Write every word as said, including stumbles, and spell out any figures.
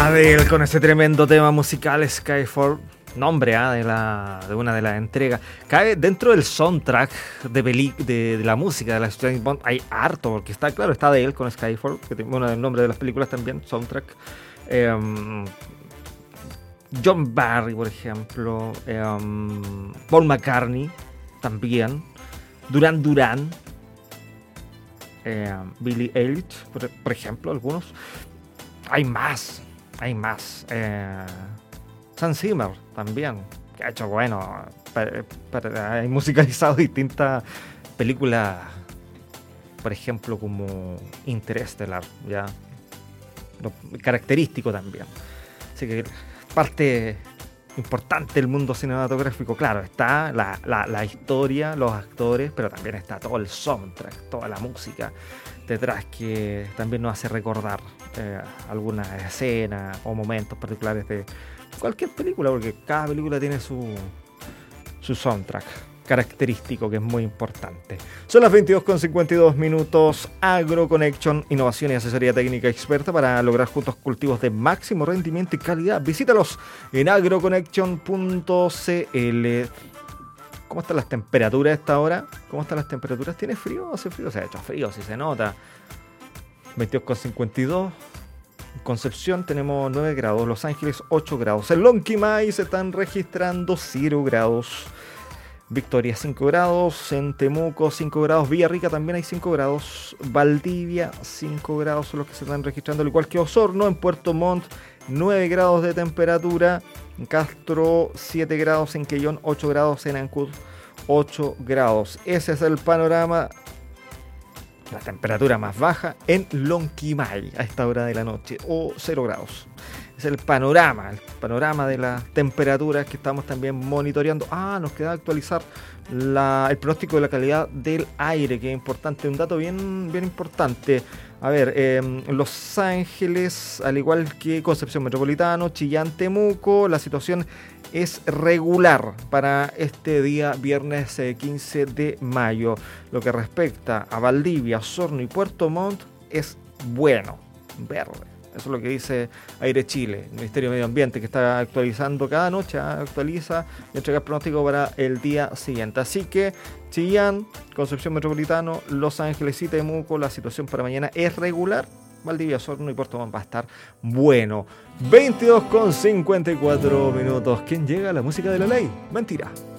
Adele con ese tremendo tema musical Skyfall, nombre ¿eh? de, la, de una de las entregas. Cae dentro del soundtrack de, peli, de, de la música de la James Bond. Hay harto, porque está claro, está Adele con Skyfall, que tiene bueno, el nombre de las películas también, soundtrack. Eh, John Barry, por ejemplo. Eh, Paul McCartney, también. Duran Duran. Eh, Billie Eilish, por, por ejemplo, algunos. Hay más. Hay más. Eh, Hans Zimmer también, que ha hecho, bueno, para, para, hay musicalizado distintas películas, por ejemplo, como Interstellar, ya, lo característico también. Así que parte importante del mundo cinematográfico, claro, está la, la, la historia, los actores, pero también está todo el soundtrack, toda la música detrás que también nos hace recordar eh, algunas escenas o momentos particulares de cualquier película, porque cada película tiene su, su soundtrack característico que es muy importante. Son las veintidós con cincuenta y dos minutos. AgroConnection, innovación y asesoría técnica experta para lograr juntos cultivos de máximo rendimiento y calidad. Visítalos en agroconnection punto c l. ¿Cómo están las temperaturas a esta hora? ¿Cómo están las temperaturas? ¿Tiene frío o hace frío? Se ha hecho frío, si se nota. veintidós con cincuenta y dos. En Concepción tenemos nueve grados. Los Ángeles ocho grados. En Lonquimay se están registrando cero grados. Victoria cinco grados. En Temuco cinco grados. Villarrica también hay cinco grados. Valdivia cinco grados son los que se están registrando. Al igual que Osorno. En Puerto Montt nueve grados de temperatura. En Castro siete grados, en Quellón ocho grados, en Ancud ocho grados. Ese es el panorama, la temperatura más baja en Lonquimay a esta hora de la noche, o cero grados. Es el panorama, el panorama de las temperaturas que estamos también monitoreando. Ah, nos queda actualizar la, el pronóstico de la calidad del aire, que es importante, un dato bien, bien importante. A ver, eh, Los Ángeles, al igual que Concepción Metropolitano, Chillán, Temuco, la situación es regular para este día viernes eh, quince de mayo. Lo que respecta a Valdivia, Osorno y Puerto Montt es bueno, verde. Eso es lo que dice Aire Chile, el Ministerio de Medio Ambiente, que está actualizando cada noche, actualiza y entrega el pronóstico para el día siguiente. Así que Chillán, Concepción Metropolitano, Los Ángeles y Temuco, la situación para mañana es regular. Valdivia, Osorno y Puerto Montt va a estar bueno. veintidós con cincuenta y cuatro minutos. ¿Quién llega? La música de la ley. Mentira.